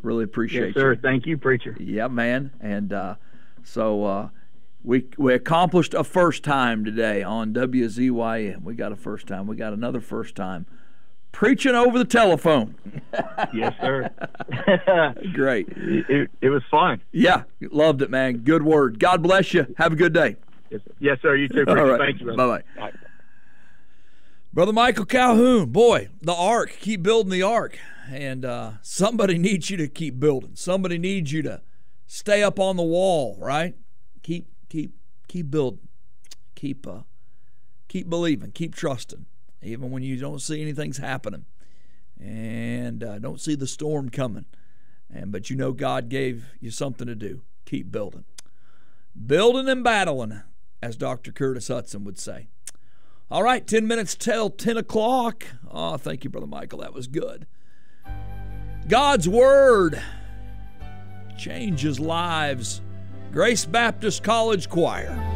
Really appreciate Yes, sir. you. Thank you, preacher. Yeah, man. And so we accomplished a first time today on WZYM. We got a first time. We got another first time. Preaching over the telephone. Yes, sir. Great. It was fun. Yeah, loved it, man. Good word. God bless you. Have a good day. Yes, sir. You too, preacher. All right. Thank you, Bye-bye. brother. All right. Brother Michael Calhoun, boy, the ark, keep building the ark. And somebody needs you to keep building. Somebody needs you to stay up on the wall, right? Keep building. Keep believing. Keep trusting. Even when you don't see anything's happening and don't see the storm coming. But you know God gave you something to do. Keep building. Building and battling, as Dr. Curtis Hudson would say. All right, 10 minutes till 10 o'clock. Oh, thank you, Brother Michael. That was good. God's Word changes lives. Grace Baptist College Choir.